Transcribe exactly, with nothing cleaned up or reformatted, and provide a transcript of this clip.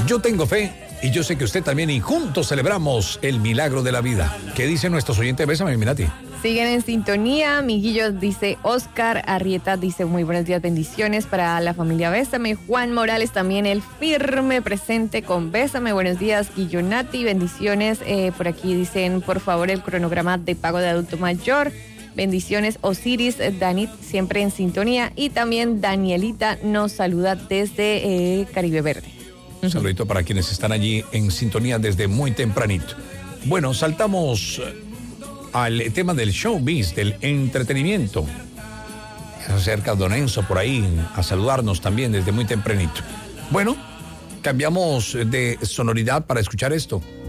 Yo tengo fe y yo sé que usted también, y juntos celebramos el milagro de la vida. ¿Qué dicen nuestros oyentes? Bésame, Minati. Siguen en sintonía. Miguillo dice Oscar. Arrieta dice muy buenos días, bendiciones para la familia Bésame. Juan Morales también, el firme presente con Bésame. Buenos días, Guillonati, bendiciones. Eh, por aquí dicen, por favor, el cronograma de pago de adulto mayor. Bendiciones, Osiris, Danit, siempre en sintonía. Y también Danielita nos saluda desde eh, Caribe Verde. Un saludito para quienes están allí en sintonía desde muy tempranito. Bueno, saltamos al tema del showbiz, del entretenimiento. Se acerca Don Enzo por ahí a saludarnos también desde muy tempranito. Bueno, cambiamos de sonoridad para escuchar esto.